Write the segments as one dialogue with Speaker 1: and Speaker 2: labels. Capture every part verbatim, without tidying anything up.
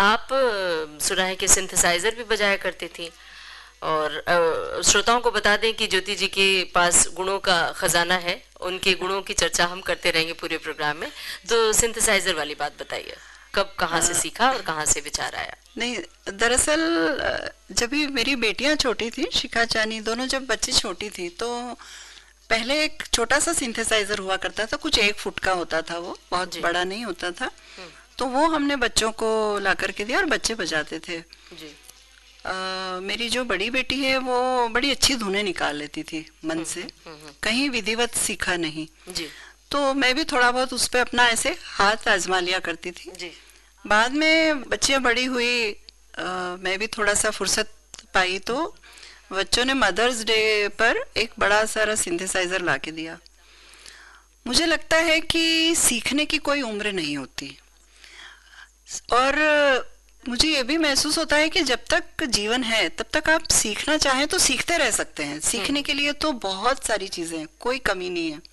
Speaker 1: आप अ, सुना है कि सिंथेसाइजर भी बजाया करती थी, और अ, श्रोताओं को बता दें कि ज्योति जी के पास गुणों का खजाना है, उनके गुणों की चर्चा हम करते रहेंगे पूरे प्रोग्राम में। तो सिंथेसाइजर वाली बात बताइए, कब कहाँ से सीखा और कहाँ से विचार आया?
Speaker 2: नहीं, दरअसल अ, जब भी मेरी बेटियां छोटी थी, शिखा चानी, दोनों जब बच्ची छोटी थी, तो पहले एक छोटा सा सिंथेसाइजर हुआ करता था, कुछ एक फुट का होता था, वो बहुत
Speaker 1: जी।
Speaker 2: बड़ा नहीं होता था।
Speaker 1: हम्म,
Speaker 2: तो वो हमने बच्चों को ला करके दिया और बच्चे बजाते थे।
Speaker 1: जी।
Speaker 2: अ, मेरी जो बड़ी बेटी है वो बड़ी अच्छी धुनें निकाल लेती थी मन
Speaker 1: हम्म,
Speaker 2: से,
Speaker 1: हम्म, हम्म,
Speaker 2: कहीं विधिवत सीखा नहीं।
Speaker 1: जी।
Speaker 2: तो मैं भी थोड़ा बहुत उस पे अपना ऐसे हाथ आजमा लिया करती थी।
Speaker 1: जी।
Speaker 2: बाद में बच्चियां बड़ी हुई, अ, मैं भी थोड़ा सा फुर्सत पाई, तो बच्चों ने मदर्स डे पर एक बड़ा सारा सिंथेसाइजर ला के दिया। मुझे लगता है कि सीखने की कोई उम्र नहीं होती, और मुझे ये भी महसूस होता है कि जब तक जीवन है तब तक आप सीखना चाहें तो सीखते रह सकते हैं। सीखने के लिए तो बहुत सारी चीजें हैं, कोई कमी नहीं है।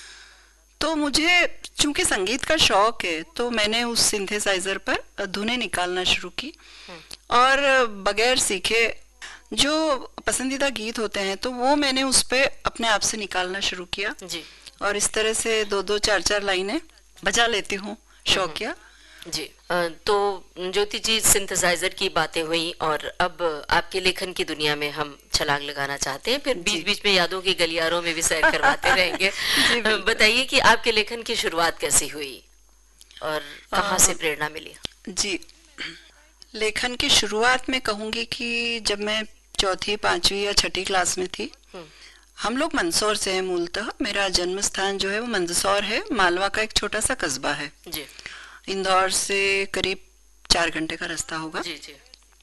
Speaker 2: तो मुझे चूंकि संगीत का शौक है, तो मैंने उस सिंथेसाइजर पर धुनें निकालना शुरू की,
Speaker 1: हम्म,
Speaker 2: और बगैर सीखे जो पसंदीदा गीत होते हैं तो वो मैंने उस पे अपने आप से निकालना शुरू किया,
Speaker 1: जी।
Speaker 2: और इस तरह से दो दो चार चार लाइनें बजा लेती हूँ शौकिया।
Speaker 1: जी। अ, तो ज्योति जी, सिंथेसाइजर की बातें हुई और अब आपके लेखन की दुनिया में हम छलांग लगाना चाहते हैं, फिर बीच
Speaker 2: जी।
Speaker 1: बीच में यादों की गलियारों में भी सैर करवाते रहेंगे।
Speaker 2: जी
Speaker 1: अ,
Speaker 2: बिल्कुल।
Speaker 1: बताइए कि आपके लेखन की शुरुआत कैसी हुई और कहाँ से
Speaker 2: अ,
Speaker 1: प्रेरणा मिली?
Speaker 2: जी, लेखन की शुरुआत में कहूंगी कि जब मैं चौथी पांचवी या छठी क्लास में थी।
Speaker 1: हम्म,
Speaker 2: हम लोग मंदसौर से हैं मूलतः, मेरा जन्म स्थान जो है वो मंदसौर है, मालवा का एक छोटा सा कस्बा है।
Speaker 1: जी।
Speaker 2: इंदौर से करीब चार घंटे का रास्ता होगा।
Speaker 1: जी। जी।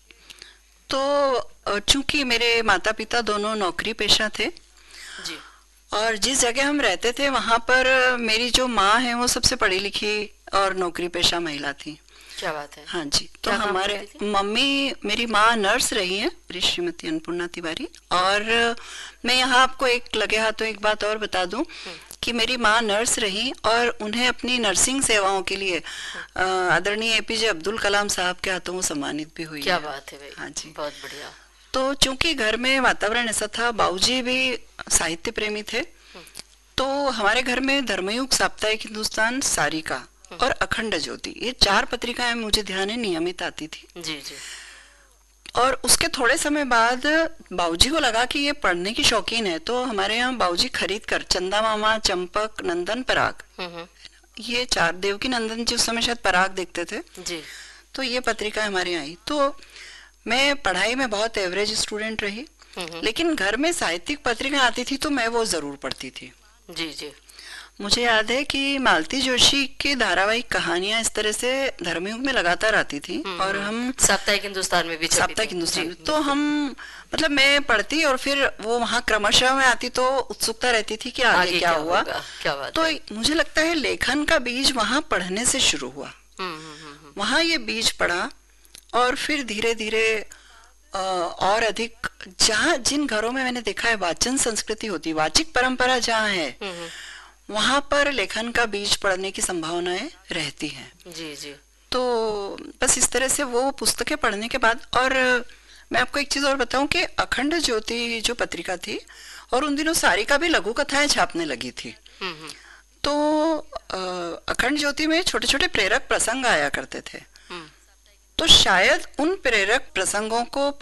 Speaker 2: तो अ, चूंकि मेरे माता पिता दोनों नौकरी पेशा थे,
Speaker 1: जी।
Speaker 2: और जिस जगह हम रहते थे वहां पर अ, मेरी जो माँ है वो सबसे पढ़ी लिखी और नौकरी पेशा महिला थी।
Speaker 1: क्या बात है!
Speaker 2: हाँ जी। तो
Speaker 1: क्या काम
Speaker 2: हमारे
Speaker 1: करती थी?
Speaker 2: मम्मी, मेरी माँ नर्स रही है, मेरी श्रीमती अन्नपूर्णा तिवारी। और अ, मैं यहाँ आपको एक लगे हाथों एक बात और बता दूं
Speaker 1: हम्म,
Speaker 2: कि मेरी माँ नर्स रही, और उन्हें अपनी नर्सिंग सेवाओं के लिए अ, आदरणीय एपीजे अब्दुल कलाम साहब के हाथों वो सम्मानित भी हुई
Speaker 1: क्या
Speaker 2: है।
Speaker 1: बात है भाई!
Speaker 2: हाँ जी।
Speaker 1: बहुत बढ़िया।
Speaker 2: तो चूंकि घर में वातावरण ऐसा था, बाबूजी भी साहित्य प्रेमी थे,
Speaker 1: हम्म,
Speaker 2: तो हमारे घर में धर्मयुग, साप्ताहिक हिंदुस्तान, सारिका
Speaker 1: हम्म,
Speaker 2: और अखंड ज्योति, ये चार पत्रिकाएं मुझे ध्यान है नियमित आती थी।
Speaker 1: जी। जी।
Speaker 2: और उसके थोड़े समय बाद बाबूजी को लगा कि ये पढ़ने की शौकीन है, तो हमारे यहाँ बाबूजी खरीद कर चंदा मामा, चंपक, नंदन, पराग,
Speaker 1: हम्म, हम्म,
Speaker 2: ये चार, देवकी नंदन जी उस समय शायद पराग देखते थे,
Speaker 1: जी।
Speaker 2: तो ये पत्रिका हमारे यहाँ आई। तो मैं पढ़ाई में बहुत एवरेज स्टूडेंट रही,
Speaker 1: हम्म, हम्म,
Speaker 2: लेकिन घर में साहित्यिक पत्रिका आती थी तो मैं वो जरूर पढ़ती थी।
Speaker 1: जी। जी।
Speaker 2: मुझे याद है कि मालती जोशी की धारावाहिक कहानियां इस तरह से धर्मयुग में लगातार आती थी,
Speaker 1: हम्म,
Speaker 2: और
Speaker 1: हम्म,
Speaker 2: हम
Speaker 1: साप्ताहिक हिंदुस्तान में भी छपी
Speaker 2: साप्ताहिक
Speaker 1: थी।
Speaker 2: हिंदुस्तान
Speaker 1: जी,
Speaker 2: में, तो
Speaker 1: बिल्कुल।
Speaker 2: हम, मतलब मैं पढ़ती और फिर वो वहाँ क्रमशः में आती, तो उत्सुकता रहती थी कि आगे,
Speaker 1: आगे
Speaker 2: क्या
Speaker 1: क्या
Speaker 2: हुआ।
Speaker 1: होगा? क्या बात
Speaker 2: तो
Speaker 1: है!
Speaker 2: मुझे लगता है लेखन का बीज वहाँ पढ़ने से शुरू हुआ,
Speaker 1: हम्म, हम्म, हम्म, हम्म,
Speaker 2: वहाँ ये बीज पड़ा, और फिर धीरे धीरे अ, और अधिक, जहाँ जिन घरों में मैंने देखा है वाचन संस्कृति होती, वाचिक परंपरा जहाँ है,
Speaker 1: हम्म, हम्म,
Speaker 2: वहां पर लेखन का बीज पड़ने की संभावनाएं रहती हैं।
Speaker 1: जी। जी।
Speaker 2: तो बस इस तरह से वो पुस्तकें पढ़ने के बाद, और मैं आपको एक चीज और बताऊं कि अखंड ज्योति जो पत्रिका थी, और उन दिनों सारिका भी लघु कथाएं छापने लगी थी,
Speaker 1: हम्म, हम्म,
Speaker 2: तो अ, अखंड ज्योति में छोटे छोटे प्रेरक प्रसंग आया करते थे,
Speaker 1: हम्म,
Speaker 2: तो शायद उन प्रेरक प्रसंगों को